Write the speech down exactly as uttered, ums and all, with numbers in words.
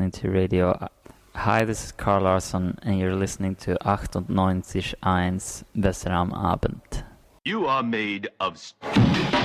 listening to radio. Hi, this is Carl Larsson, and you're listening to achtundneunzig Komma eins Besser am Abend. You are made of...